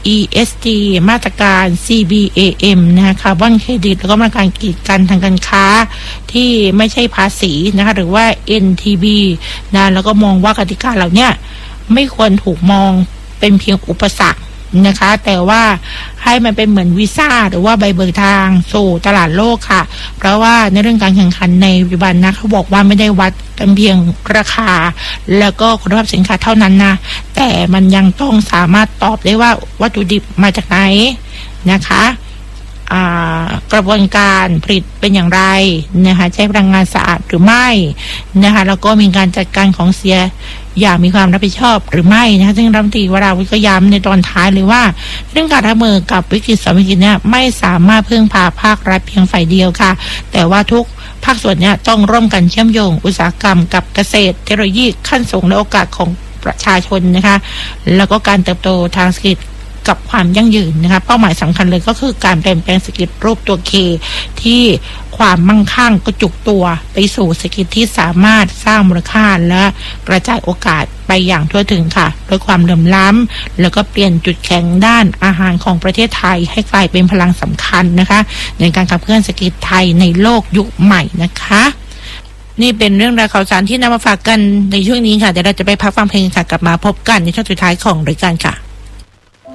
ESG มาตรการ CBAM นะคะคาร์บอนเครดิตแล้วก็มาตรการกีดกันทางการค้าที่ไม่ใช่ภาษีนะคะหรือว่า NTB นะแล้วก็มองว่ากติกาเหล่านี้ไม่ควรถูกมองเป็นเพียงอุปสรรคนะคะแต่ว่าให้มันเป็นเหมือนวีซ่าหรือว่าใบเบิกทางสู่ตลาดโลกค่ะเพราะว่าในเรื่องการแข่งขันในปัจจุบันนะเขาบอกว่าไม่ได้วัดกันเพียงราคาแล้วก็คุณภาพสินค้าเท่านั้นนะแต่มันยังต้องสามารถตอบได้ว่าวัตถุดิบมาจากไหนนะคะกระบวนการผลิตเป็นอย่างไรนะคะใช้พลังงานสะอาดหรือไม่นะคะแล้วก็มีการจัดการของเสียอย่างมีความรับผิดชอบหรือไม่นะคะซึ่งรัฐมนตรีวราวุฒิก็ย้ำในตอนท้ายเลยว่าเรื่องการรับมือกับวิกฤตวิกฤตเนี่ยไม่สามารถพึ่งพาภาครัฐเพียงฝ่ายเดียวค่ะแต่ว่าทุกภาคส่วนเนี่ยต้องร่วมกันเชื่อมโยงอุตสาหกรรมกับเกษตรเทคโนโลยีขั้นสูงและโอกาสของประชาชนนะคะแล้วก็การเติบโตทางเศรษฐกิจกับความยั่งยืนนะคะเป้าหมายสำคัญเลยก็คือการเปลี่ยนแปลงเศรษฐกิจรูปตัวเคที่ความมั่งคั่งกระจุกตัวไปสู่เศรษฐกิจที่สามารถสร้างมูลค่าและกระจายโอกาสไปอย่างทั่วถึงค่ะโดยความเหลื่อมล้ำแล้วก็เปลี่ยนจุดแข็งด้านอาหารของประเทศไทยให้กลายเป็นพลังสำคัญนะคะในการขับเคลื่อนเศรษฐกิจไทยในโลกยุคใหม่นะคะนี่เป็นเรื่องราวข่าวสารที่นำมาฝากกันในช่วงนี้ค่ะเดี๋ยวเราจะไปพักฟังเพลงค่ะกลับมาพบกันในช่วงสุดท้ายของรายการค่ะ